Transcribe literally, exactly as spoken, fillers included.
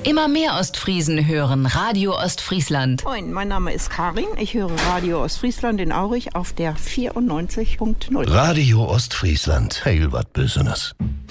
Immer mehr Ostfriesen hören Radio Ostfriesland. Moin, mein Name ist Karin. Ich höre Radio Ostfriesland in Aurich auf der vierundneunzig Komma null. Radio Ostfriesland. Heil wat Besonderes.